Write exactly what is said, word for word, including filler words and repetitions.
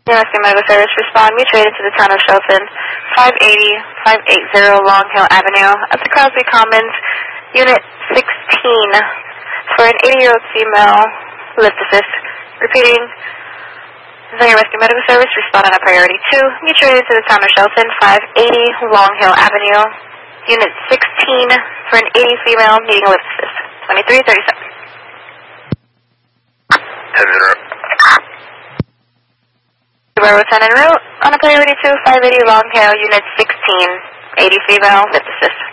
New Rescue Medical Service, respond mutuated to the town of Shelton, five eighty, five eighty Long Hill Avenue, up to Crosby Commons, Unit sixteen, for an eighty-year-old female lift assist. Repeating, New Rescue Medical Service, respond on a priority two, mutuated to the town of Shelton, five eighty Long Hill Avenue, Unit sixteen, for an eighty female needing a lift assist. twenty-three thirty-seven. ten zero. Bravo ten en route, on a priority two, five eighty Long Hill, Unit sixteen, eighty female lift assist.